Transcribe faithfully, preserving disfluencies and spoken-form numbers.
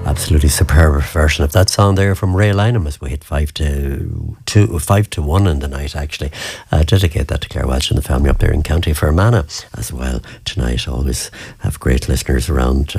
Absolutely superb version of that song there from Ray Lynham as we hit five to two, five to one in the night. Actually, uh, dedicate that to Claire Welch and the family up there in County Fermanagh as well tonight. Always have great listeners around